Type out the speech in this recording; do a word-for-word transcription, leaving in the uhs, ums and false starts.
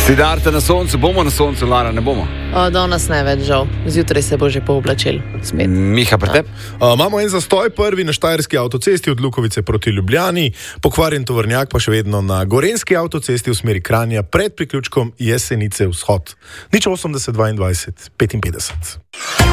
Siddharta na soncu, bomo na soncu, Lara, ne bomo. O, do nas ne več, žal. Zjutraj se bo že pooblačil spet. Miha, pri tebi? Uh, imamo en zastoj, prvi na Štajerski avtocesti od Lukovice proti Ljubljani, pokvarjen tovornjak pa še vedno na Gorenjski avtocesti v smeri Kranja pred priključkom Jesenice vzhod. Nič osemdeset dvaindvajset petinpetdeset.